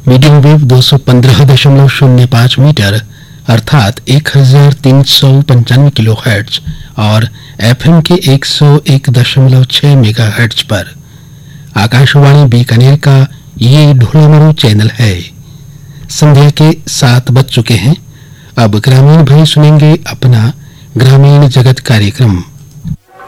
Medium wave 215.05 metre अर्थात 1395 kilohertz और FM के 101.6 मेगाहर्ट्ज पर। आकाशवाणी बीकानेर का ये ढोलामरू चैनल है। संध्या के 7 बज चुके हैं। अब ग्रामीण भाई सुनेंगे अपना ग्रामीण जगत कार्यक्रम।